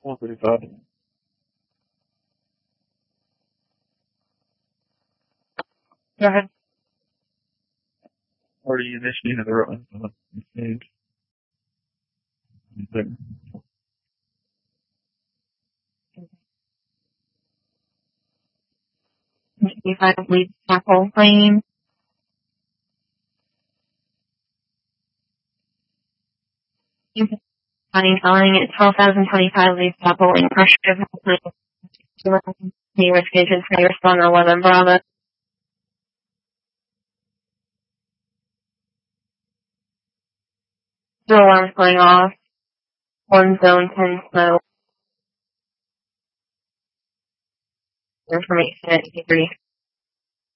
135. Go ahead. Already initiated the run. lead tackle frame. Calling at 12,025 lead tackle in pressure. New risk agents may respond 11 Bravo. Two alarms going off. One zone 10 smoke. Information at degree.